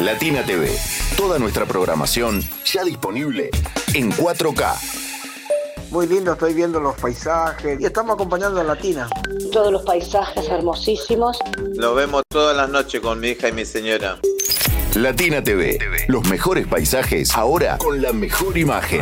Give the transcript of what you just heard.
Latina TV. Toda nuestra programación ya disponible en 4K. Muy lindo, estoy viendo los paisajes y estamos acompañando a Latina. Todos los paisajes hermosísimos. Lo vemos todas las noches con mi hija y mi señora. Latina TV. Los mejores paisajes ahora con la mejor imagen.